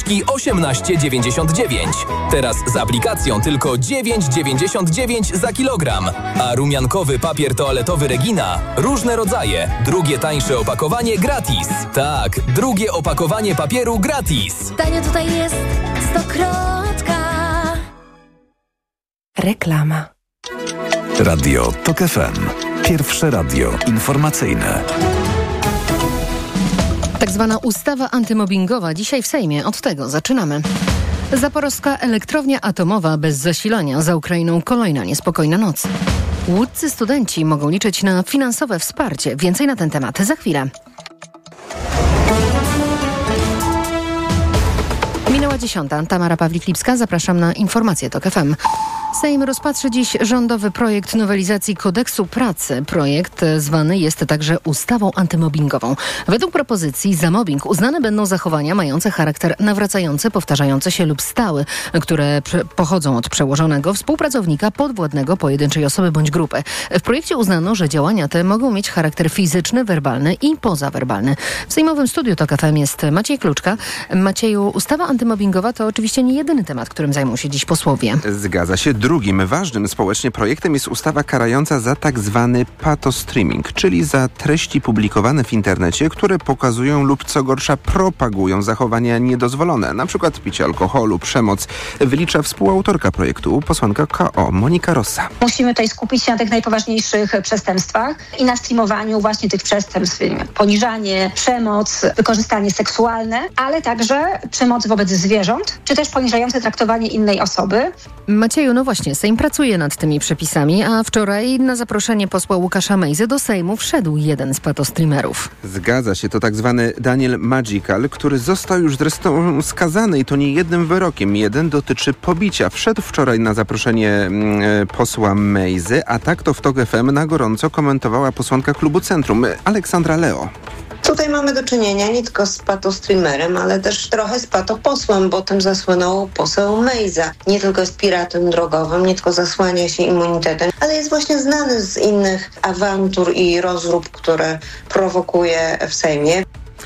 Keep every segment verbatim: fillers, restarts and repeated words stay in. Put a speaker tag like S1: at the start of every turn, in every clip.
S1: paczki osiemnaście dziewięćdziesiąt dziewięć. Teraz z aplikacją tylko dziewięć dziewięćdziesiąt dziewięć za kilogram. A rumiankowy papier toaletowy Regina, różne rodzaje, drugie tańsze opakowanie gratis. Tak, drugie opakowanie papieru gratis.
S2: Tanio tutaj jest stokrotka. Reklama.
S3: Radio Tok F M. Pierwsze radio informacyjne.
S4: Tak zwana ustawa antymobbingowa dzisiaj w Sejmie. Od tego zaczynamy. Zaporowska elektrownia atomowa bez zasilania. Za Ukrainą kolejna niespokojna noc. Łódzcy studenci mogą liczyć na finansowe wsparcie. Więcej na ten temat za chwilę. Minęła dziesiąta. Tamara Pawlik-Lipska. Zapraszam na informacje Tok F M. Sejm rozpatrzy dziś rządowy projekt nowelizacji kodeksu pracy. Projekt zwany jest także ustawą antymobbingową. Według propozycji za mobbing uznane będą zachowania mające charakter nawracający, powtarzający się lub stały, które prze- pochodzą od przełożonego, współpracownika, podwładnego, pojedynczej osoby bądź grupy. W projekcie uznano, że działania te mogą mieć charakter fizyczny, werbalny i pozawerbalny. W sejmowym studiu Tok F M jest Maciej Kluczka. Macieju, ustawa antymobbingowa to oczywiście nie jedyny temat, którym zajmą się dziś posłowie.
S5: Zgadza się. Drugim ważnym społecznie projektem jest ustawa karająca za tak zwany patostreaming, czyli za treści publikowane w internecie, które pokazują lub co gorsza propagują zachowania niedozwolone, na przykład picie alkoholu, przemoc, wylicza współautorka projektu, posłanka K O Monika Rosa.
S6: Musimy tutaj skupić się na tych najpoważniejszych przestępstwach i na streamowaniu właśnie tych przestępstw, poniżanie, przemoc, wykorzystanie seksualne, ale także przemoc wobec zwierząt, czy też poniżające traktowanie innej osoby.
S4: Macieju, no właśnie, Sejm pracuje nad tymi przepisami, a wczoraj na zaproszenie posła Łukasza Mejzy do Sejmu wszedł jeden z patostreamerów.
S5: Zgadza się, to tak zwany Daniel Magical, który został już zresztą skazany i to nie jednym wyrokiem. Jeden dotyczy pobicia. Wszedł wczoraj na zaproszenie mm, posła Mejzy, a tak to w Tok F M na gorąco komentowała posłanka klubu Centrum, Aleksandra Leo.
S7: Tutaj mamy do czynienia nie tylko z patostreamerem, ale też trochę z patoposłem, bo tym zasłynął poseł Mejza. Nie tylko jest piratem drogowym, nie tylko zasłania się immunitetem, ale jest właśnie znany z innych awantur i rozrób, które prowokuje w Sejmie.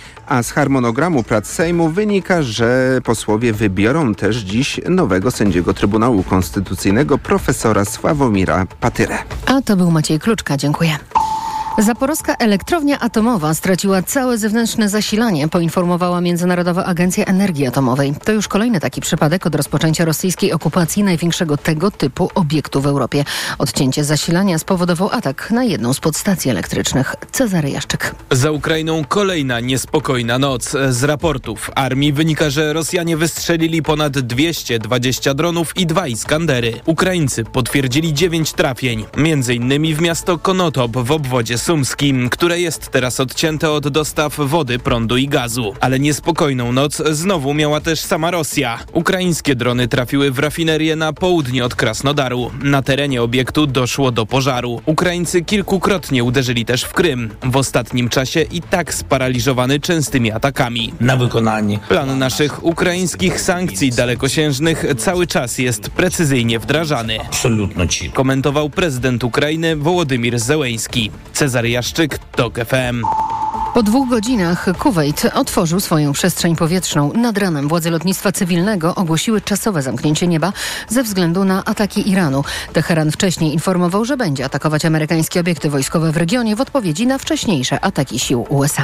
S5: A z harmonogramu prac Sejmu wynika, że posłowie wybiorą też dziś nowego sędziego Trybunału Konstytucyjnego, profesora Sławomira Patyrę.
S4: A to był Maciej Kluczka, dziękuję. Zaporowska elektrownia atomowa straciła całe zewnętrzne zasilanie, poinformowała Międzynarodowa Agencja Energii Atomowej. To już kolejny taki przypadek od rozpoczęcia rosyjskiej okupacji największego tego typu obiektu w Europie. Odcięcie zasilania spowodował atak na jedną z podstacji elektrycznych. Cezary Jaszczyk.
S8: Za Ukrainą kolejna niespokojna noc. Z raportów armii wynika, że Rosjanie wystrzelili ponad dwieście dwadzieścia dronów i dwa Iskandery. Ukraińcy potwierdzili dziewięć trafień, między innymi w miasto Konotop w obwodzie sumskim, które jest teraz odcięte od dostaw wody, prądu i gazu. Ale niespokojną noc znowu miała też sama Rosja. Ukraińskie drony trafiły w rafinerię na południe od Krasnodaru. Na terenie obiektu doszło do pożaru. Ukraińcy kilkukrotnie uderzyli też w Krym. W ostatnim czasie i tak sparaliżowany częstymi atakami.
S9: Na wykonanie.
S8: Plan naszych ukraińskich sankcji dalekosiężnych cały czas jest precyzyjnie wdrażany.
S9: Absolutnie.
S8: Komentował prezydent Ukrainy Wołodymyr Zełenski. Cezary Jaszczyk, Tok F M.
S4: Po dwóch godzinach Kuwejt otworzył swoją przestrzeń powietrzną. Nad ranem władze lotnictwa cywilnego ogłosiły czasowe zamknięcie nieba ze względu na ataki Iranu. Teheran wcześniej informował, że będzie atakować amerykańskie obiekty wojskowe w regionie w odpowiedzi na wcześniejsze ataki sił U S A.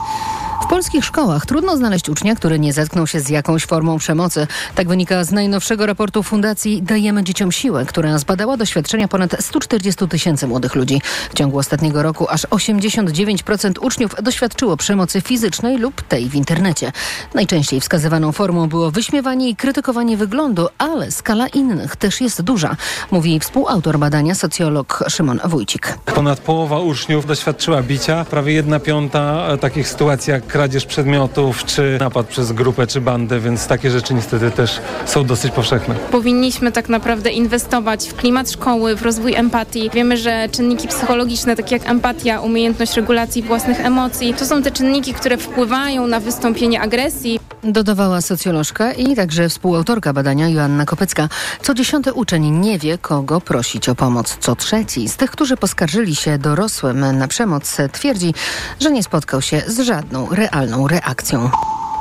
S4: W polskich szkołach trudno znaleźć ucznia, który nie zetknął się z jakąś formą przemocy. Tak wynika z najnowszego raportu Fundacji Dajemy Dzieciom Siłę, która zbadała doświadczenia ponad sto czterdzieści tysięcy młodych ludzi. W ciągu ostatniego roku aż osiemdziesiąt dziewięć procent uczniów doświadczyło przemocy fizycznej lub tej w internecie. Najczęściej wskazywaną formą było wyśmiewanie i krytykowanie wyglądu, ale skala innych też jest duża, mówi współautor badania, socjolog Szymon Wójcik.
S10: Ponad połowa uczniów doświadczyła bicia, prawie jedna piąta takich sytuacji jak kradzież przedmiotów, czy napad przez grupę, czy bandę, więc takie rzeczy niestety też są dosyć powszechne.
S11: Powinniśmy tak naprawdę inwestować w klimat szkoły, w rozwój empatii. Wiemy, że czynniki psychologiczne, takie jak empatia, umiejętność regulacji własnych emocji, to są te czynniki, które wpływają na wystąpienie agresji.
S4: Dodawała socjolożka i także współautorka badania Joanna Kopecka. Co dziesiąty uczeń nie wie, kogo prosić o pomoc. Co trzeci z tych, którzy poskarżyli się dorosłym na przemoc, twierdzi, że nie spotkał się z żadną realną reakcją.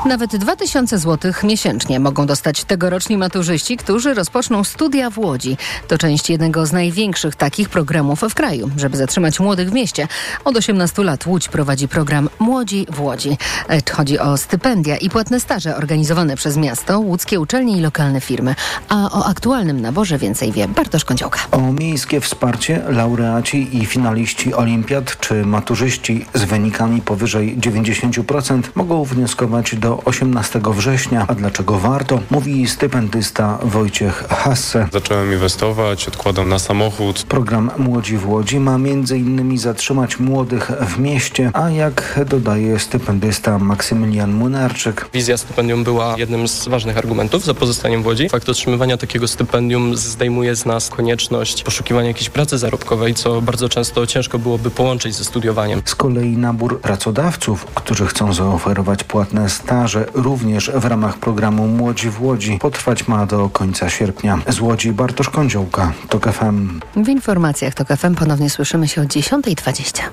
S4: Nawet dwa tysiące złotych miesięcznie mogą dostać tegoroczni maturzyści, którzy rozpoczną studia w Łodzi. To część jednego z największych takich programów w kraju, żeby zatrzymać młodych w mieście. Od osiemnastu lat Łódź prowadzi program Młodzi w Łodzi. Chodzi o stypendia i płatne staże organizowane przez miasto, łódzkie uczelnie i lokalne firmy. A o aktualnym naborze więcej wie Bartosz Kądziołka.
S9: O miejskie wsparcie laureaci i finaliści olimpiad czy maturzyści z wynikami powyżej dziewięćdziesiąt procent mogą wnioskować do osiemnastego września. A dlaczego warto? Mówi stypendysta Wojciech Hasse.
S12: Zacząłem inwestować, odkładam na samochód.
S9: Program Młodzi w Łodzi ma między innymi zatrzymać młodych w mieście, a jak dodaje stypendysta Maksymilian Młynarczyk.
S13: Wizja stypendium była jednym z ważnych argumentów za pozostaniem w Łodzi. Fakt otrzymywania takiego stypendium zdejmuje z nas konieczność poszukiwania jakiejś pracy zarobkowej, co bardzo często ciężko byłoby połączyć ze studiowaniem.
S9: Z kolei nabór pracodawców, którzy chcą zaoferować płatne staże również w ramach programu Młodzi w Łodzi, potrwać ma do końca sierpnia. Z Łodzi Bartosz Kądziołka, TOK F M.
S4: W informacjach TOK F M ponownie słyszymy się o dziesiąta dwadzieścia.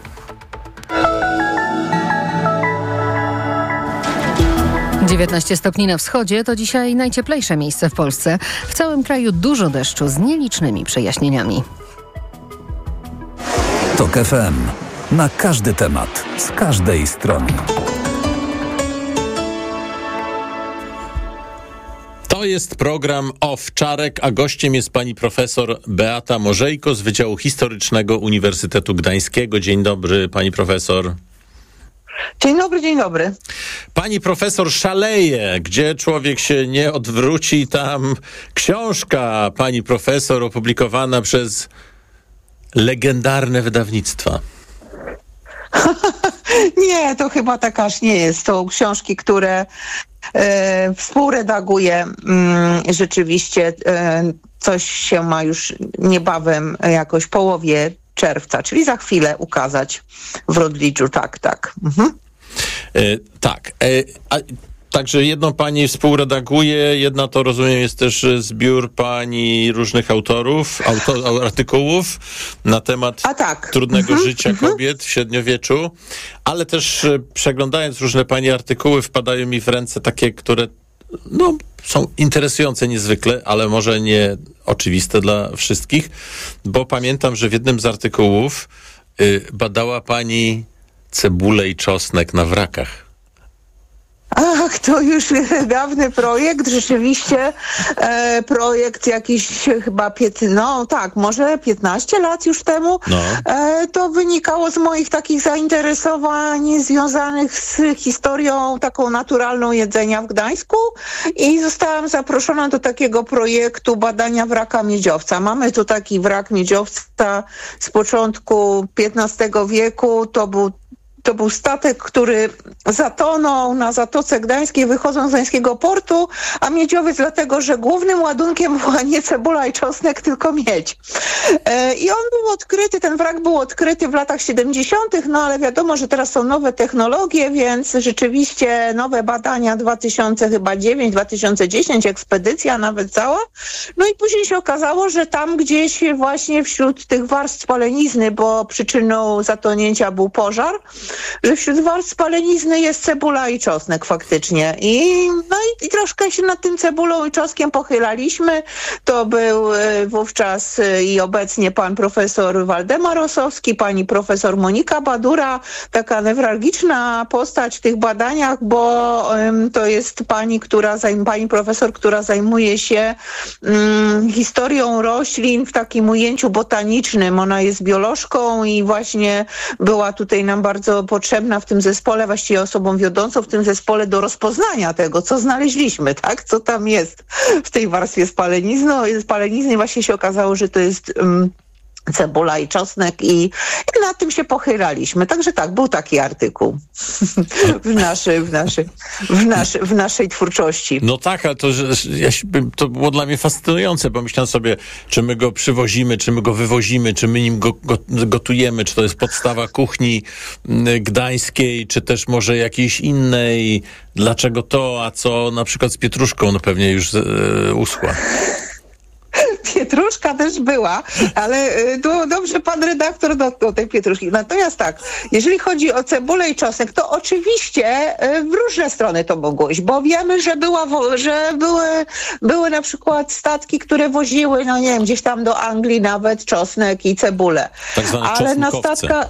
S4: dziewiętnaście stopni na wschodzie to dzisiaj najcieplejsze miejsce w Polsce. W całym kraju dużo deszczu z nielicznymi przejaśnieniami.
S3: TOK F M. Na każdy temat, z każdej strony.
S14: To jest program Owczarek, a gościem jest pani profesor Beata Morzejko z Wydziału Historycznego Uniwersytetu Gdańskiego. Dzień dobry, pani profesor.
S15: Dzień dobry, dzień dobry.
S14: Pani profesor szaleje, gdzie człowiek się nie odwróci, tam książka pani profesor opublikowana przez legendarne wydawnictwa.
S15: Nie, to chyba tak aż nie jest. To książki, które e, współredaguję. Mm, rzeczywiście e, coś się ma już niebawem, jakoś w połowie czerwca, czyli za chwilę ukazać w Rodligzu. Tak, tak. Mhm.
S14: E, tak. E, a, także jedną pani współredaguje, jedna to rozumiem jest też zbiór pani różnych autorów, auto, artykułów na temat
S15: a tak.
S14: trudnego
S15: mhm.
S14: życia kobiet w średniowieczu, ale też przeglądając różne pani artykuły wpadają mi w ręce takie, które no, są interesujące niezwykle, ale może nie oczywiste dla wszystkich, bo pamiętam, że w jednym z artykułów y, badała pani cebulę i czosnek na wrakach.
S15: Ach, to już dawny projekt, rzeczywiście e, projekt jakiś chyba, pięt, no tak, może piętnaście lat już temu. No. E, to wynikało z moich takich zainteresowań związanych z historią taką naturalną jedzenia w Gdańsku i zostałam zaproszona do takiego projektu badania wraka miedziowca. Mamy tu taki wrak miedziowca z początku piętnastego wieku, to był To był statek, który zatonął na Zatoce Gdańskiej, wychodząc z gdańskiego portu, a miedziowiec dlatego, że głównym ładunkiem była nie cebula i czosnek, tylko miedź. E, I on był odkryty, ten wrak był odkryty w latach siedemdziesiątych, no ale wiadomo, że teraz są nowe technologie, więc rzeczywiście nowe badania dwa tysiące dziewiąty, dwa tysiące dziesiąty, ekspedycja nawet cała. No i później się okazało, że tam gdzieś właśnie wśród tych warstw spalenizny, bo przyczyną zatonięcia był pożar, że wśród warstw spalenizny jest cebula i czosnek faktycznie. I, no i, i troszkę się nad tym cebulą i czosnkiem pochylaliśmy. To był y, wówczas y, i obecnie pan profesor Waldemar Rosowski, pani profesor Monika Badura, taka newralgiczna postać w tych badaniach, bo y, to jest pani, która zajm, pani profesor, która zajmuje się y, historią roślin w takim ujęciu botanicznym. Ona jest biolożką i właśnie była tutaj nam bardzo potrzebna w tym zespole, właściwie osobą wiodącą w tym zespole do rozpoznania tego, co znaleźliśmy, tak? Co tam jest w tej warstwie spalenizny. Spalenizny właśnie się okazało, że to jest um, cebula i czosnek i, i nad tym się pochylaliśmy. Także tak, był taki artykuł w, naszej, w, naszej, w, naszej, w naszej twórczości.
S14: No tak, ale to, ja, to było dla mnie fascynujące, bo myślałem sobie, czy my go przywozimy, czy my go wywozimy, czy my nim go, go gotujemy, czy to jest podstawa kuchni gdańskiej, czy też może jakiejś innej. Dlaczego to, a co na przykład z pietruszką? No pewnie już e, uschła.
S15: pietruszka też była, ale tu dobrze pan redaktor dotknął tej pietruszki. Natomiast tak, jeżeli chodzi o cebulę i czosnek, to oczywiście w różne strony to mogło iść, bo wiemy, że, była, że były, były na przykład statki, które woziły, no nie wiem, gdzieś tam do Anglii nawet czosnek i cebulę.
S14: Tak zwane
S15: ale na statka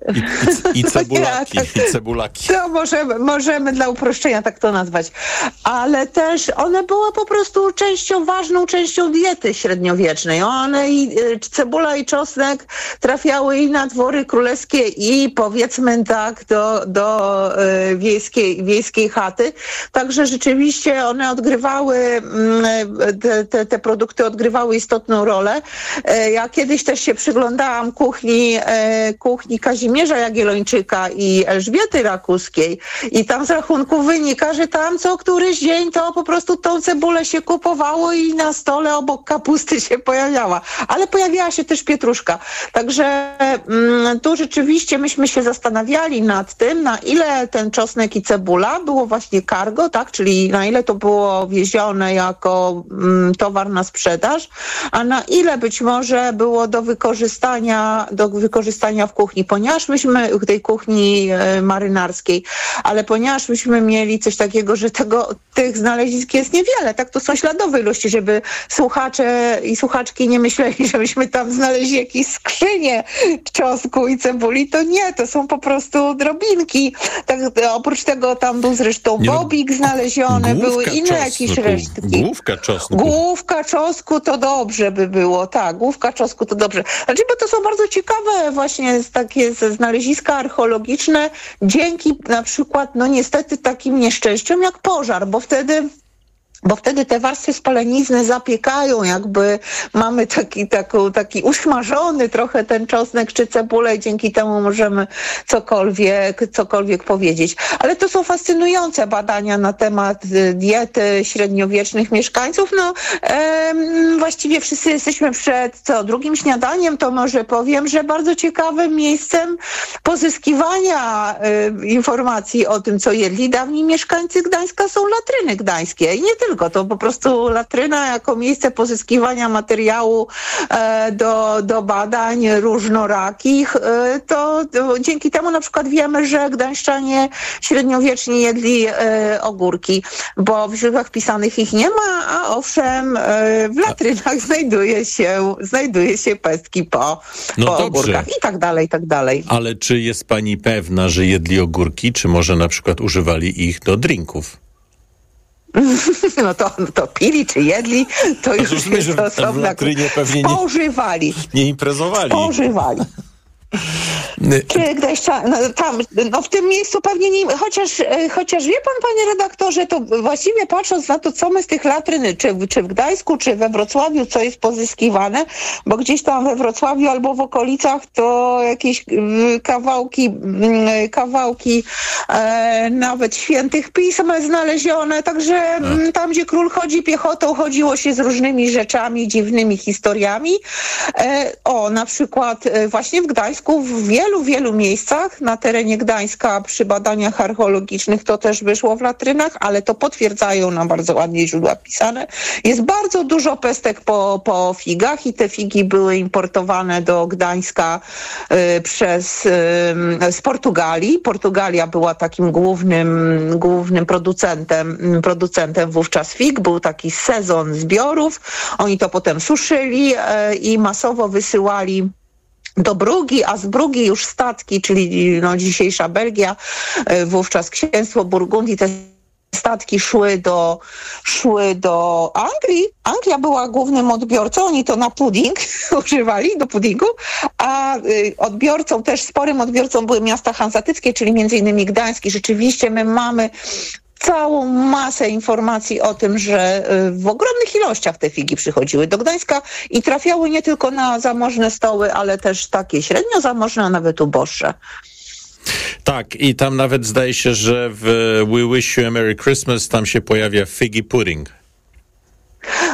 S14: I, i, i cebulaki. I cebulaki.
S15: To możemy, możemy dla uproszczenia tak to nazwać. Ale też one były po prostu częścią, ważną częścią diety średniowiecznej. One i cebula i czosnek trafiały i na dwory królewskie i powiedzmy tak do, do y, wiejskiej, wiejskiej chaty. Także rzeczywiście one odgrywały, y, te, te, te produkty odgrywały istotną rolę. Y, ja kiedyś też się przyglądałam kuchni, y, kuchni Kazimierza Jagiellończyka i Elżbiety Rakuskiej i tam z rachunku wynika, że tam co któryś dzień to po prostu tą cebulę się kupowało i na stole obok kapusty się pojawiała. Ale pojawiała się też pietruszka. Także mm, tu rzeczywiście myśmy się zastanawiali nad tym, na ile ten czosnek i cebula było właśnie cargo, tak, czyli na ile to było wiezione jako mm, towar na sprzedaż, a na ile być może było do wykorzystania, do wykorzystania w kuchni, ponieważ myśmy w tej kuchni e, marynarskiej, ale ponieważ myśmy mieli coś takiego, że tego, tych znalezisk jest niewiele, tak, to są śladowe ilości, żeby słuchacze i słuchaczki nie myśleli, że myśmy tam znaleźli jakieś skrzynie czosnku i cebuli, to nie, to są po prostu drobinki. Tak, oprócz tego tam był zresztą nie, bobik znaleziony, były inne czosnku, jakieś resztki.
S14: Główka czosnku.
S15: Główka czosnku to dobrze by było, tak, główka czosnku to dobrze. Znaczy, bo to są bardzo ciekawe właśnie takie znaleziska archeologiczne, dzięki na przykład, no niestety takim nieszczęściom jak pożar, bo wtedy Bo wtedy te warstwy spalenizny zapiekają, jakby mamy taki, taką, taki usmażony trochę ten czosnek czy cebulę i dzięki temu możemy cokolwiek, cokolwiek powiedzieć. Ale to są fascynujące badania na temat diety średniowiecznych mieszkańców. No e, właściwie wszyscy jesteśmy przed co drugim śniadaniem, to może powiem, że bardzo ciekawym miejscem pozyskiwania e, informacji o tym, co jedli dawni mieszkańcy Gdańska są latryny gdańskie i nie tylko. Tylko to po prostu latryna jako miejsce pozyskiwania materiału e, do, do badań różnorakich, e, to, to dzięki temu na przykład wiemy, że gdańszczanie średniowieczni jedli e, ogórki, bo w źródłach pisanych ich nie ma, a owszem e, w latrynach znajduje się, znajduje się pestki po,
S14: no
S15: po
S14: dobrze.
S15: ogórkach i tak dalej, i tak dalej.
S14: Ale czy jest pani pewna, że jedli ogórki, czy może na przykład używali ich do drinków?
S15: No to, no to pili czy jedli, to już
S14: rozumiem,
S15: jest
S14: że
S15: osobna...
S14: pewnie nie,
S15: spożywali.
S14: Nie imprezowali.
S15: Spożywali. Czy Gdańszczanie, no, tam, no w tym miejscu pewnie nie, chociaż, chociaż wie pan, panie redaktorze, to właściwie patrząc na to, co my z tych latryn, czy, czy w Gdańsku, czy we Wrocławiu, co jest pozyskiwane, bo gdzieś tam we Wrocławiu albo w okolicach to jakieś kawałki, kawałki e, nawet świętych pism znalezione, także no. Tam, gdzie król chodzi piechotą, chodziło się z różnymi rzeczami, dziwnymi historiami. E, o, na przykład właśnie w Gdańsku w wielu, wielu miejscach na terenie Gdańska przy badaniach archeologicznych to też wyszło w latrynach, ale to potwierdzają nam bardzo ładnie źródła pisane. Jest bardzo dużo pestek po, po figach i te figi były importowane do Gdańska y, przez y, z Portugalii. Portugalia była takim głównym, głównym producentem, producentem wówczas fig. Był taki sezon zbiorów. Oni to potem suszyli y, i masowo wysyłali do Brugi, a z Brugi już statki, czyli no, dzisiejsza Belgia, wówczas księstwo Burgundii, te statki szły do, szły do Anglii. Anglia była głównym odbiorcą, oni to na pudding używali, do puddingu, a y, odbiorcą, też sporym odbiorcą były miasta hanzatyckie, czyli między innymi Gdańsk. I rzeczywiście my mamy całą masę informacji o tym, że w ogromnych ilościach te figi przychodziły do Gdańska i trafiały nie tylko na zamożne stoły, ale też takie średnio zamożne, a nawet uboższe.
S14: Tak, i tam nawet zdaje się, że w We Wish You a Merry Christmas tam się pojawia figgy pudding.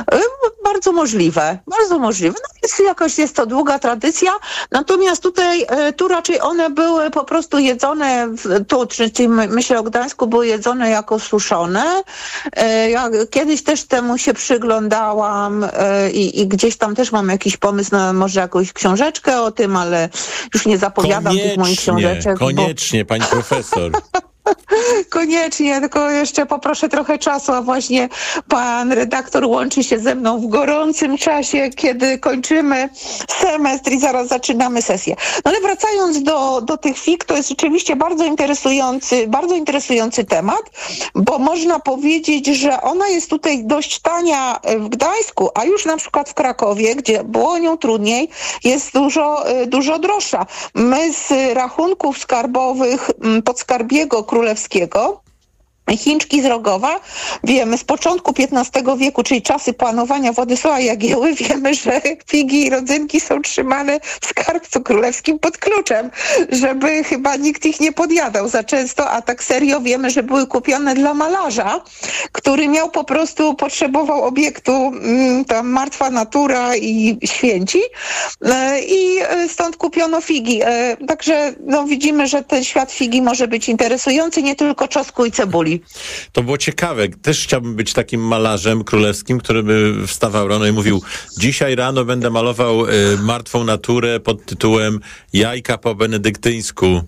S15: Bardzo możliwe, bardzo możliwe. No jest jakaś, jest to długa tradycja, natomiast tutaj, tu raczej one były po prostu jedzone, tu, czyli myślę o Gdańsku, były jedzone jako suszone. Ja kiedyś też temu się przyglądałam i, i gdzieś tam też mam jakiś pomysł na może jakąś książeczkę o tym, ale już nie zapowiadam
S14: koniecznie,
S15: tych moich książeczek.
S14: Koniecznie, bo... pani profesor.
S15: Koniecznie, tylko jeszcze poproszę trochę czasu, a właśnie pan redaktor łączy się ze mną w gorącym czasie, kiedy kończymy semestr i zaraz zaczynamy sesję. No ale wracając do, do tych fig, to jest rzeczywiście bardzo interesujący, bardzo interesujący temat, bo można powiedzieć, że ona jest tutaj dość tania w Gdańsku, a już na przykład w Krakowie, gdzie było o nią trudniej, jest dużo, dużo droższa. My z rachunków skarbowych Podskarbiego Królewskiego, Chińczki z Rogowa, wiemy z początku piętnastego wieku, czyli czasy panowania Władysława Jagieły, wiemy, że figi i rodzynki są trzymane w skarbcu królewskim pod kluczem, żeby chyba nikt ich nie podjadał za często, a tak serio wiemy, że były kupione dla malarza, który miał po prostu, potrzebował obiektu, tam martwa natura i święci i stąd kupiono figi. Także no, widzimy, że ten świat figi może być interesujący, nie tylko czosnku i cebuli.
S14: To było ciekawe. Też chciałbym być takim malarzem królewskim, który by wstawał rano i mówił: dzisiaj rano będę malował y, martwą naturę pod tytułem Jajka po benedyktyńsku y,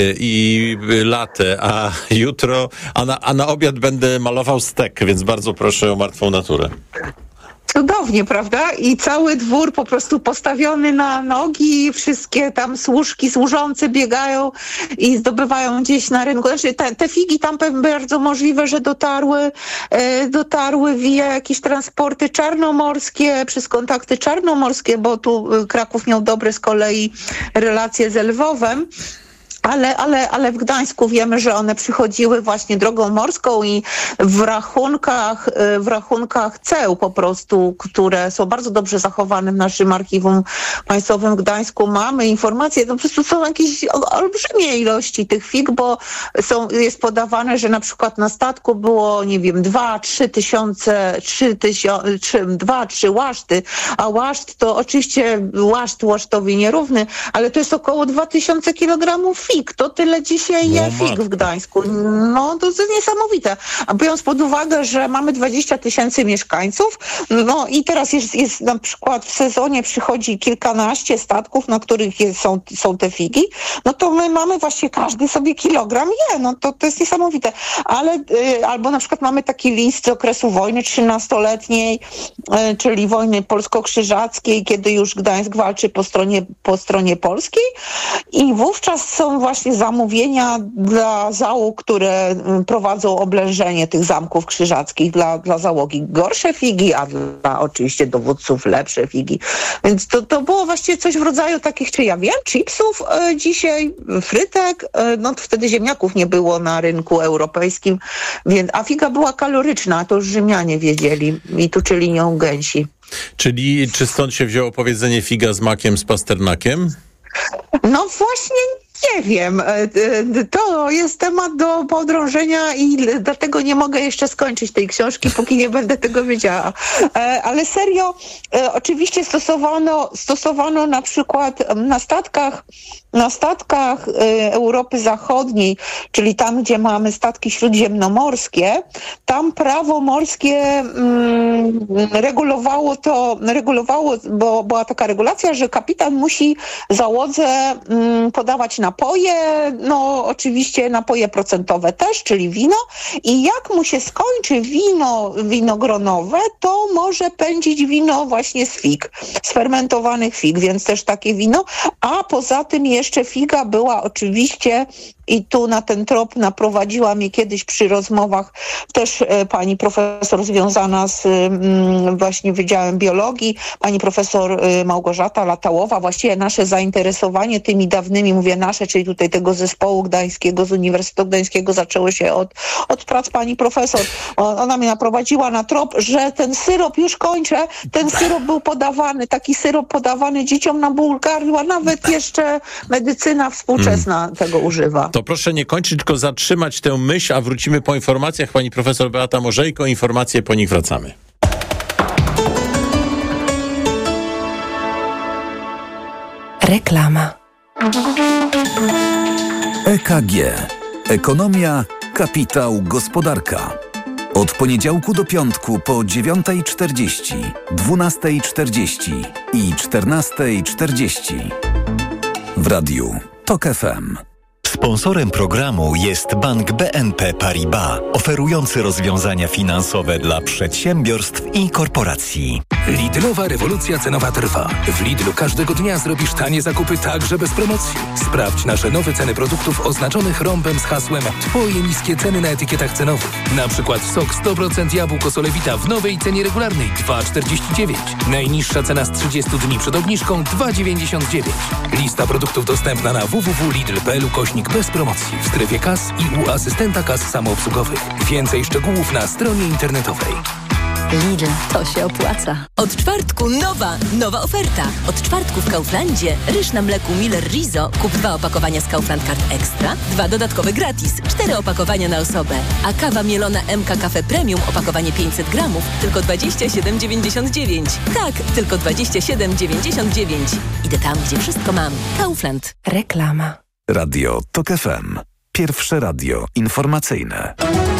S14: i y, latę, a jutro, a na, a na obiad będę malował stek, więc bardzo proszę o martwą naturę.
S15: Cudownie, prawda? I cały dwór po prostu postawiony na nogi, wszystkie tam służki służące biegają i zdobywają gdzieś na rynku. Znaczy te, te figi tam bardzo możliwe, że dotarły, e, dotarły via jakieś transporty czarnomorskie, przez kontakty czarnomorskie, bo tu Kraków miał dobre z kolei relacje z Lwowem. Ale, ale, ale w Gdańsku wiemy, że one przychodziły właśnie drogą morską i w rachunkach, w rachunkach ceł po prostu, które są bardzo dobrze zachowane w naszym archiwum państwowym w Gdańsku, mamy informacje, to po prostu są jakieś olbrzymie ilości tych fig, bo są, jest podawane, że na przykład na statku było, nie wiem, dwa, trzy tysiące, trzy tysiące, trzy, dwa, trzy łaszty, a łaszt to oczywiście łaszt łasztowi nierówny, ale to jest około dwa tysiące kilogramów fig. To tyle dzisiaj je fig w Gdańsku. No to jest niesamowite. A biorąc pod uwagę, że mamy dwadzieścia tysięcy mieszkańców, no i teraz jest, jest na przykład w sezonie przychodzi kilkanaście statków, na których jest, są, są te figi, no to my mamy właśnie każdy sobie kilogram je. No to, to jest niesamowite. Ale y, albo na przykład mamy taki list z okresu wojny trzynastoletniej, y, czyli wojny polsko-krzyżackiej, kiedy już Gdańsk walczy po stronie, po stronie polskiej i wówczas są właśnie zamówienia dla załóg, które prowadzą oblężenie tych zamków krzyżackich dla, dla załogi. Gorsze figi, a dla oczywiście dowódców lepsze figi. Więc to, to było właściwie coś w rodzaju takich, czy ja wiem, chipsów e, dzisiaj, frytek, e, no wtedy ziemniaków nie było na rynku europejskim, więc, a figa była kaloryczna, to już Rzymianie wiedzieli i tuczyli nią gęsi.
S14: Czyli czy stąd się wzięło powiedzenie figa z makiem z pasternakiem?
S15: No właśnie nie wiem. To jest temat do podrążenia i dlatego nie mogę jeszcze skończyć tej książki, póki nie będę tego wiedziała. Ale serio, oczywiście stosowano, stosowano na przykład na statkach, na statkach Europy Zachodniej, czyli tam, gdzie mamy statki śródziemnomorskie, tam prawo morskie mm, regulowało to, regulowało, bo była taka regulacja, że kapitan musi załodze mm, podawać napoje, no oczywiście napoje procentowe też, czyli wino i jak mu się skończy wino winogronowe, to może pędzić wino właśnie z fig, z fermentowanych fig, więc też takie wino, a poza tym jeszcze figa była oczywiście i tu na ten trop naprowadziła mnie kiedyś przy rozmowach też e, pani profesor związana z m, właśnie Wydziałem Biologii, pani profesor e, Małgorzata Latałowa. Właściwie nasze zainteresowanie tymi dawnymi, mówię nasze, czyli tutaj tego zespołu gdańskiego z Uniwersytetu Gdańskiego zaczęło się od, od prac pani profesor. O, ona mnie naprowadziła na trop, że ten syrop, już kończę, ten syrop był podawany, taki syrop podawany dzieciom na ból gardła, nawet jeszcze medycyna współczesna hmm. tego używa.
S14: To proszę nie kończyć, tylko zatrzymać tę myśl, a wrócimy po informacjach. Pani profesor Beata Morzejko, informacje, po nich wracamy.
S2: Reklama.
S3: E K G. Ekonomia, kapitał, gospodarka. Od poniedziałku do piątku po dziewiąta czterdzieści, dwunasta czterdzieści i czternasta czterdzieści. W radiu TOK F M.
S16: Sponsorem programu jest Bank B N P Paribas, oferujący rozwiązania finansowe dla przedsiębiorstw i korporacji.
S17: Lidlowa rewolucja cenowa trwa. W Lidlu każdego dnia zrobisz tanie zakupy także bez promocji. Sprawdź nasze nowe ceny produktów oznaczonych rąbem z hasłem Twoje niskie ceny na etykietach cenowych. Na przykład sok sto procent jabłko Solewita w nowej cenie regularnej dwa czterdzieści dziewięć. Najniższa cena z trzydziestu dni przed obniżką dwa dziewięćdziesiąt dziewięć. Lista produktów dostępna na w w w kropka lidl kropka p l ukośnik bez promocji w strefie kas i u asystenta kas samoobsługowych. Więcej szczegółów na stronie internetowej.
S2: Lidl, to się opłaca.
S18: Od czwartku nowa, nowa oferta. Od czwartku w Kauflandzie ryż na mleku Miller Rizo. Kup dwa opakowania z Kaufland Card Extra, dwa dodatkowe gratis, cztery opakowania na osobę. A kawa mielona M K Cafe Premium, opakowanie pięćset gramów, tylko dwadzieścia siedem dziewięćdziesiąt dziewięć. Tak, tylko dwadzieścia siedem dziewięćdziesiąt dziewięć. Idę tam, gdzie wszystko mam. Kaufland.
S2: Reklama.
S3: Radio TOK F M. Pierwsze radio informacyjne.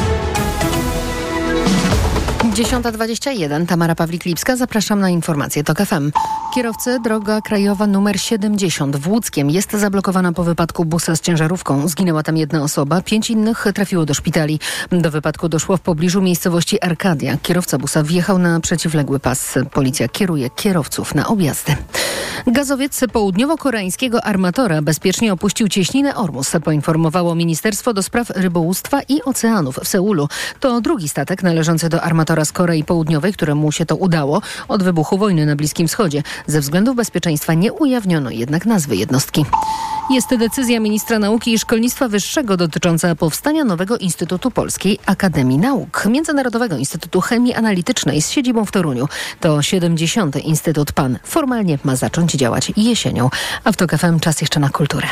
S4: dziesiąta dwadzieścia jeden. Tamara Pawlik-Lipska. Zapraszam na informacje TOK F M. Kierowcy, droga krajowa numer siedemdziesiąt w Łódzkiem jest zablokowana po wypadku busa z ciężarówką. Zginęła tam jedna osoba, pięć innych trafiło do szpitali. Do wypadku doszło w pobliżu miejscowości Arkadia. Kierowca busa wjechał na przeciwległy pas. Policja kieruje kierowców na objazdy. Gazowiec południowo-koreańskiego armatora bezpiecznie opuścił cieśninę Ormus, poinformowało Ministerstwo do Spraw Rybołówstwa i Oceanów w Seulu. To drugi statek należący do armatora z Korei Południowej, któremu się to udało od wybuchu wojny na Bliskim Wschodzie. Ze względów bezpieczeństwa nie ujawniono jednak nazwy jednostki. Jest decyzja ministra nauki i szkolnictwa wyższego dotycząca powstania nowego Instytutu Polskiej Akademii Nauk, Międzynarodowego Instytutu Chemii Analitycznej z siedzibą w Toruniu. To siedemdziesiąty Instytut P A N. Formalnie ma zacząć działać jesienią. A w TOK F M czas jeszcze na kulturę.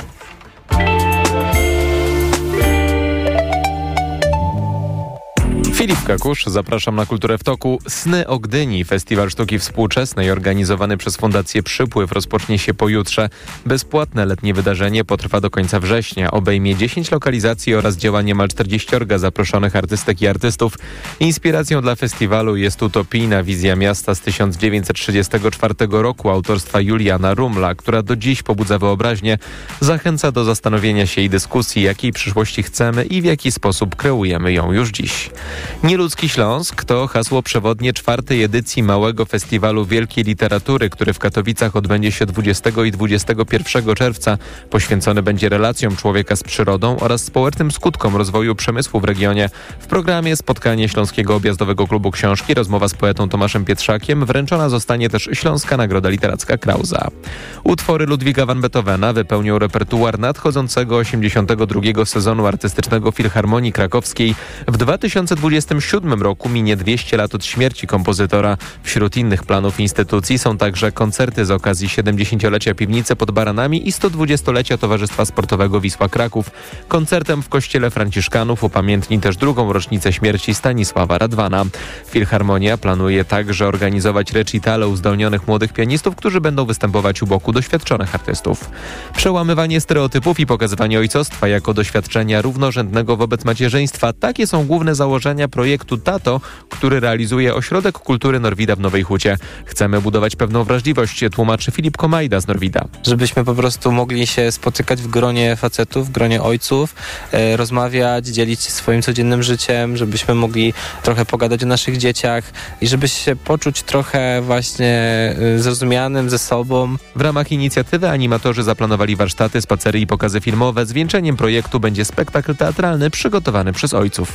S19: Filip Kakusz, zapraszam na Kulturę w Toku. Sny o Gdyni. Festiwal Sztuki Współczesnej organizowany przez Fundację Przypływ rozpocznie się pojutrze. Bezpłatne letnie wydarzenie potrwa do końca września. Obejmie dziesięć lokalizacji oraz dzieła niemal czterdzieści zaproszonych artystek i artystów. Inspiracją dla festiwalu jest utopijna wizja miasta z tysiąc dziewięćset trzydziestego czwartego roku autorstwa Juliana Rumla, która do dziś pobudza wyobraźnię. Zachęca do zastanowienia się i dyskusji, jakiej przyszłości chcemy i w jaki sposób kreujemy ją już dziś. Nieludzki Śląsk to hasło przewodnie czwartej edycji Małego Festiwalu Wielkiej Literatury, który w Katowicach odbędzie się dwudziestego i dwudziestego pierwszego czerwca. Poświęcony będzie relacjom człowieka z przyrodą oraz społecznym skutkom rozwoju przemysłu w regionie. W programie spotkanie Śląskiego Objazdowego Klubu Książki, rozmowa z poetą Tomaszem Pietrzakiem, wręczona zostanie też Śląska Nagroda Literacka Krausa. Utwory Ludwiga van Beethovena wypełnią repertuar nadchodzącego osiemdziesiątego drugiego sezonu artystycznego Filharmonii Krakowskiej. W dwa tysiące dwudziestym siódmym roku minie dwieście lat od śmierci kompozytora. Wśród innych planów instytucji są także koncerty z okazji siedemdziesięciolecia Piwnicy pod Baranami i sto dwudziestolecia Towarzystwa Sportowego Wisła Kraków. Koncertem w Kościele Franciszkanów upamiętni też drugą rocznicę śmierci Stanisława Radwana. Filharmonia planuje także organizować recitale uzdolnionych młodych pianistów, którzy będą występować u boku doświadczonych artystów. Przełamywanie stereotypów i pokazywanie ojcostwa jako doświadczenia równorzędnego wobec macierzyństwa. Takie są główne założenia projektu Tato, który realizuje Ośrodek Kultury Norwida w Nowej Hucie. Chcemy budować pewną wrażliwość, tłumaczy Filip Komajda z Norwida.
S20: Żebyśmy po prostu mogli się spotykać w gronie facetów, w gronie ojców, e, rozmawiać, dzielić się swoim codziennym życiem, żebyśmy mogli trochę pogadać o naszych dzieciach i żeby się poczuć trochę właśnie e, zrozumianym ze sobą.
S19: W ramach inicjatywy animatorzy zaplanowali warsztaty, spacery i pokazy filmowe. Zwieńczeniem projektu będzie spektakl teatralny przygotowany przez ojców.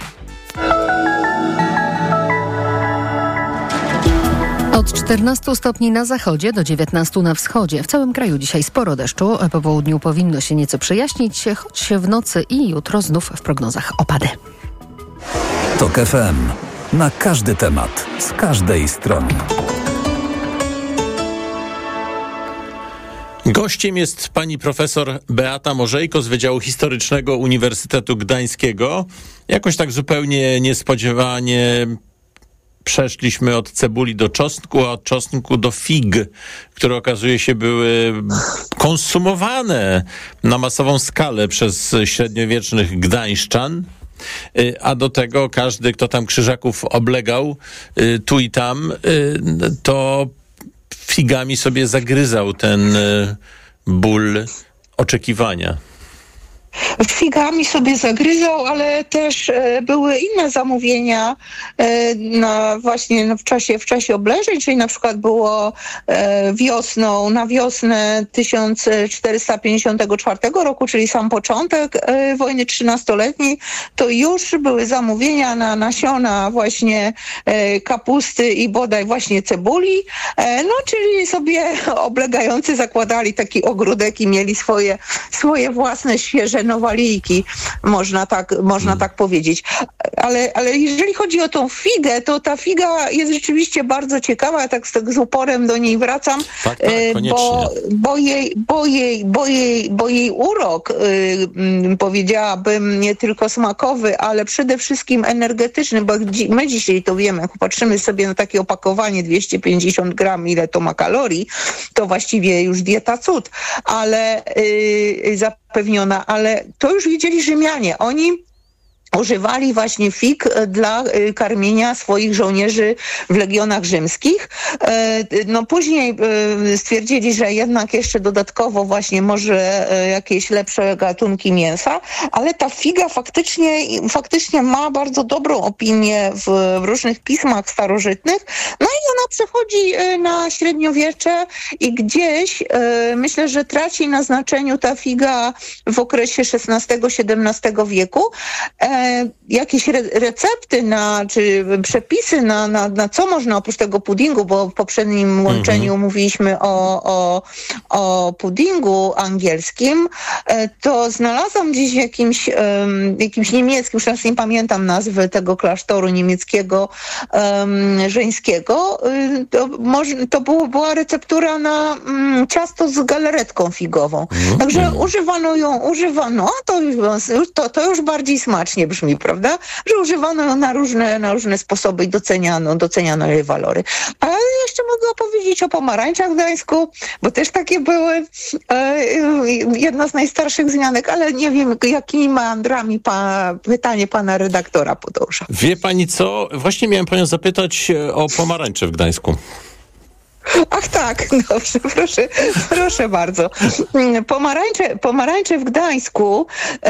S4: Od czternastu stopni na zachodzie do dziewiętnastu na wschodzie. W całym kraju dzisiaj sporo deszczu. Po południu powinno się nieco przejaśnić, choć w nocy i jutro znów w prognozach opady.
S3: TOK F M. Na każdy temat, z każdej strony.
S14: Gościem jest pani profesor Beata Morzejko z Wydziału Historycznego Uniwersytetu Gdańskiego. Jakoś tak zupełnie niespodziewanie przeszliśmy od cebuli do czosnku, a od czosnku do fig, które okazuje się były konsumowane na masową skalę przez średniowiecznych gdańszczan. A do tego każdy, kto tam krzyżaków oblegał tu i tam, to figami sobie zagryzał ten ból oczekiwania.
S15: Figami sobie zagryzał, ale też e, były inne zamówienia e, na właśnie no, w czasie w czasie obleżeń, czyli na przykład było e, wiosną, na wiosnę tysiąc czterysta pięćdziesiątego czwartego roku, czyli sam początek e, wojny trzynastoletniej, to już były zamówienia na nasiona właśnie e, kapusty i bodaj właśnie cebuli, e, no czyli sobie oblegający zakładali taki ogródek i mieli swoje, swoje własne świeże nowalijki, można tak, można tak powiedzieć. Ale, ale jeżeli chodzi o tą figę, to ta figa jest rzeczywiście bardzo ciekawa, ja tak z, tak z uporem do niej wracam,
S14: tak, tak,
S15: bo, bo, jej, bo, jej, bo, jej, bo jej urok, yy, powiedziałabym, nie tylko smakowy, ale przede wszystkim energetyczny, bo my dzisiaj to wiemy, jak patrzymy sobie na takie opakowanie dwieście pięćdziesiąt gram, ile to ma kalorii, to właściwie już dieta cud, ale yy, zapewniona, ale to już wiedzieli Rzymianie. Oni używali właśnie fig dla karmienia swoich żołnierzy w legionach rzymskich. No później stwierdzili, że jednak jeszcze dodatkowo właśnie może jakieś lepsze gatunki mięsa, ale ta figa faktycznie, faktycznie ma bardzo dobrą opinię w różnych pismach starożytnych. No i ona przechodzi na średniowiecze i gdzieś myślę, że traci na znaczeniu ta figa w okresie szesnastego siedemnastego wieku. Jakieś re- recepty na, czy przepisy na, na, na co można oprócz tego puddingu, bo w poprzednim łączeniu mm-hmm. mówiliśmy o, o, o puddingu angielskim, to znalazłam gdzieś w jakimś, um, jakimś niemieckim, już teraz nie pamiętam nazwy tego klasztoru niemieckiego, um, żeńskiego, to, może, to było, była receptura na um, ciasto z galaretką figową. Mm-hmm. Także używano ją, używano, a to, to, to już bardziej smacznie brzmi, prawda? Że używano ją na różne, na różne sposoby i doceniano, doceniano jej walory. Ale jeszcze mogę opowiedzieć o pomarańczach w Gdańsku, bo też takie były e, jedna z najstarszych wzmianek, ale nie wiem, jakimi meandrami pa, pytanie pana redaktora podąża.
S14: Wie pani co? Właśnie miałem panią zapytać o pomarańcze w Gdańsku.
S15: Ach tak, dobrze, proszę, proszę bardzo. Pomarańcze, pomarańcze w Gdańsku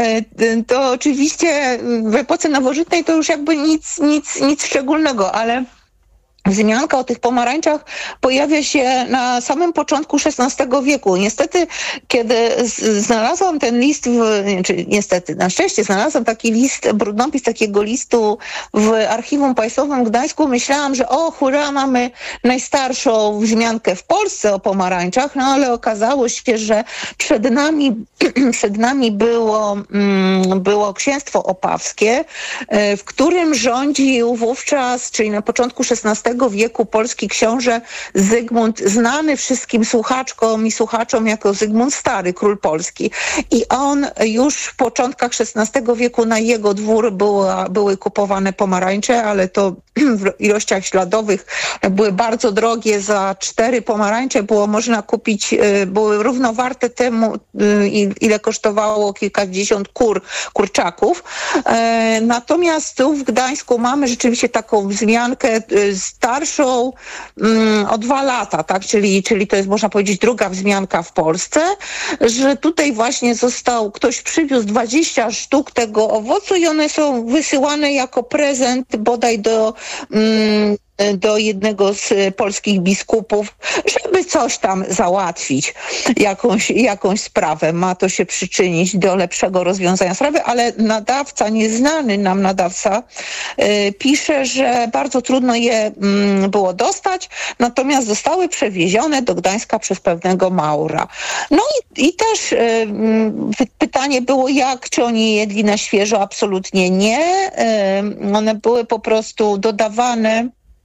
S15: to oczywiście w epoce nowożytnej to już jakby nic, nic, nic szczególnego, ale wzmianka o tych pomarańczach pojawia się na samym początku szesnastego wieku. Niestety, kiedy z- znalazłam ten list, w, czy niestety, na szczęście znalazłam taki list, brudnopis takiego listu w Archiwum Państwowym w Gdańsku, myślałam, że o hurra, mamy najstarszą wzmiankę w Polsce o pomarańczach, no ale okazało się, że przed nami, przed nami było, mm, było księstwo opawskie, w którym rządził wówczas, czyli na początku szesnastego wieku polski książę Zygmunt, znany wszystkim słuchaczkom i słuchaczom jako Zygmunt Stary, król Polski. I on już w początkach szesnastego wieku na jego dwór była, były kupowane pomarańcze, ale to w ilościach śladowych były bardzo drogie. Za cztery pomarańcze było można kupić, były równowarte temu, ile kosztowało kilkadziesiąt kur, kurczaków. Natomiast tu w Gdańsku mamy rzeczywiście taką wzmiankę starszą um, o dwa lata, tak? Czyli, czyli to jest, można powiedzieć, druga wzmianka w Polsce, że tutaj właśnie został, ktoś przywiózł dwadzieścia sztuk tego owocu i one są wysyłane jako prezent bodaj do um, do jednego z polskich biskupów, żeby coś tam załatwić, jakąś, jakąś sprawę. Ma to się przyczynić do lepszego rozwiązania sprawy, ale nadawca, nieznany nam nadawca, y, pisze, że bardzo trudno je y, było dostać, natomiast zostały przewiezione do Gdańska przez pewnego Maura. No i, i też y, pytanie było, jak, czy oni jedli na świeżo? Absolutnie nie. Y, one były po prostu dodawane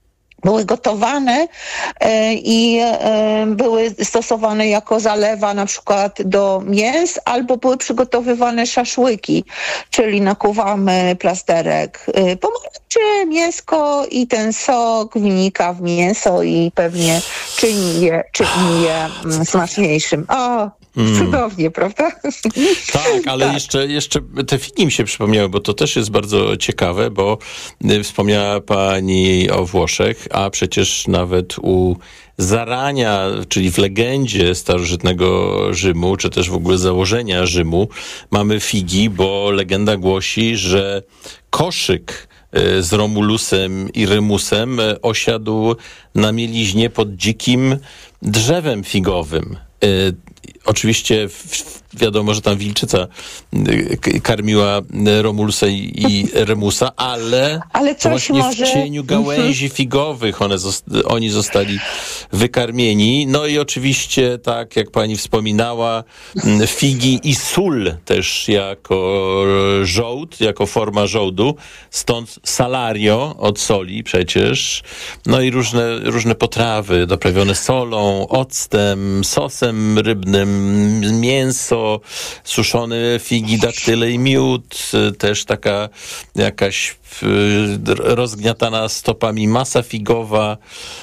S15: były gotowane e, i e, były stosowane jako zalewa na przykład do mięs, albo były przygotowywane szaszłyki, czyli nakuwamy plasterek e, pomarańczy, mięsko i ten sok wnika w mięso i pewnie czyni je, czyni je mm, smaczniejszym. O, Mm. Cudownie, prawda?
S14: Tak, ale tak. Jeszcze, jeszcze te figi mi się przypomniały, bo to też jest bardzo ciekawe, bo wspomniała pani o Włoszech, a przecież nawet u zarania, czyli w legendzie starożytnego Rzymu, czy też w ogóle założenia Rzymu, mamy figi, bo legenda głosi, że koszyk z Romulusem i Remusem osiadł na mieliźnie pod dzikim drzewem figowym. Oczywiście wiadomo, że tam wilczyca karmiła Romulusa i Remusa, ale,
S15: ale coś
S14: właśnie
S15: może...
S14: w cieniu gałęzi figowych one zosta- oni zostali wykarmieni. No i oczywiście, tak jak pani wspominała, figi i sól też jako żołd, jako forma żołdu, stąd salario od soli przecież. No i różne, różne potrawy doprawione solą, octem, sosem rybnym, mięso, suszone figi, daktyle i miód, też taka jakaś rozgniatana stopami masa figowa,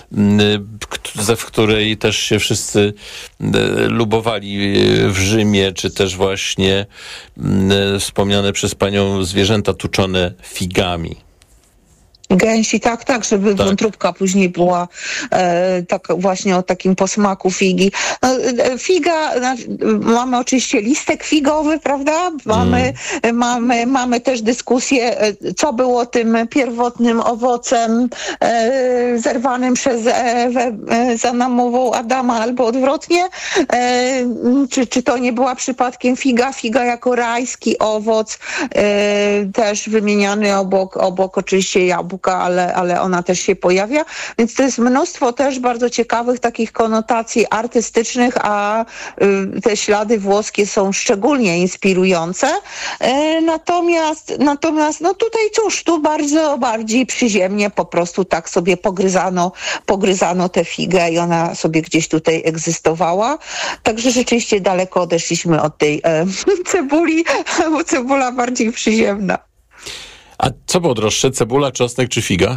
S14: w której też się wszyscy lubowali w Rzymie, czy też właśnie wspomniane przez panią zwierzęta tuczone figami.
S15: Gęsi, tak, tak, żeby tak. Wątróbka później była e, tak właśnie o takim posmaku figi. No, figa, no, mamy oczywiście listek figowy, prawda? Mamy, mm. mamy, mamy też dyskusję, co było tym pierwotnym owocem e, zerwanym przez Ewę e, za namową Adama, albo odwrotnie. E, czy, czy to nie była przypadkiem figa? Figa jako rajski owoc, e, też wymieniany obok, obok oczywiście jabłka, Ale, ale ona też się pojawia, więc to jest mnóstwo też bardzo ciekawych takich konotacji artystycznych, a y, te ślady włoskie są szczególnie inspirujące. Y, natomiast, natomiast no tutaj cóż, tu bardzo bardziej przyziemnie po prostu tak sobie pogryzano, pogryzano tę figę i ona sobie gdzieś tutaj egzystowała. Także rzeczywiście daleko odeszliśmy od tej e, cebuli, bo cebula bardziej przyziemna.
S14: A co było droższe, cebula, czosnek czy figa?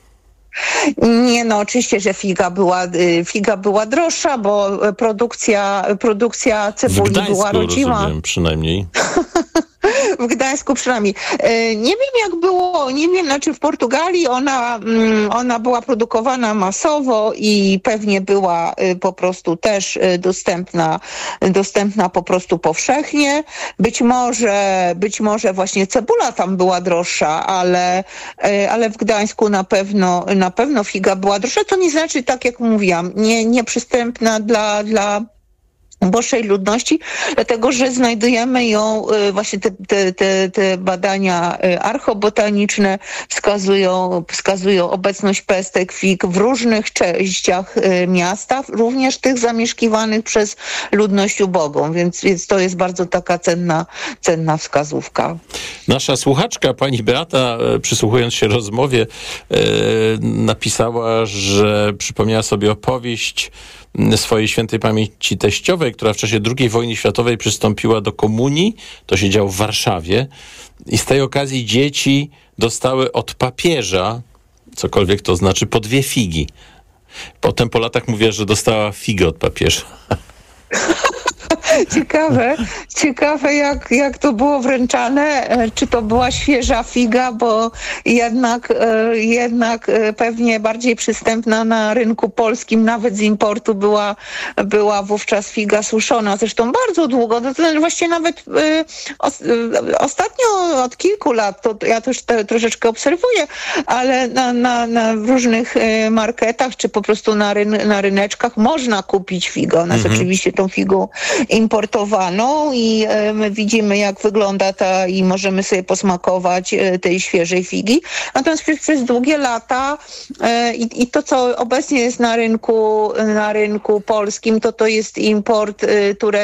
S15: Nie, no oczywiście, że figa była, figa była droższa, bo produkcja, produkcja cebuli
S14: w Gdańsku,
S15: była rodzima.
S14: Rozumiem, przynajmniej.
S15: W Gdańsku przynajmniej. Nie wiem jak było, nie wiem, znaczy w Portugalii ona, ona była produkowana masowo i pewnie była po prostu też dostępna, dostępna po prostu powszechnie. Być może, być może właśnie cebula tam była droższa, ale, ale w Gdańsku na pewno, na pewno figa była droższa. To nie znaczy, tak jak mówiłam, nie, nieprzystępna dla, dla boższej ludności, dlatego że znajdujemy ją, właśnie te, te, te, te badania archobotaniczne wskazują, wskazują obecność pestek fig w różnych częściach miasta, również tych zamieszkiwanych przez ludność ubogą, więc, więc to jest bardzo taka cenna, cenna wskazówka.
S14: Nasza słuchaczka, pani Beata, przysłuchując się rozmowie, napisała, że przypomniała sobie opowieść swojej świętej pamięci teściowej, która w czasie drugiej wojny światowej przystąpiła do komunii, to się działo w Warszawie, i z tej okazji dzieci dostały od papieża, cokolwiek to znaczy, po dwie figi. Potem po latach mówiła, że dostała figę od papieża.
S15: Ciekawe, ciekawe jak, jak to było wręczane, czy to była świeża figa, bo jednak, jednak pewnie bardziej przystępna na rynku polskim, nawet z importu była, była wówczas figa suszona, zresztą bardzo długo, to znaczy właściwie nawet ostatnio od kilku lat, to ja też te, troszeczkę obserwuję, ale na, na, na różnych marketach, czy po prostu na, ryn, na ryneczkach można kupić figę, ona jest mhm. oczywiście tą figą importowaną i e, my widzimy, jak wygląda ta i możemy sobie posmakować e, tej świeżej figi. Natomiast przez, przez długie lata e, i, i to, co obecnie jest na rynku, na rynku polskim, to to jest import, e, które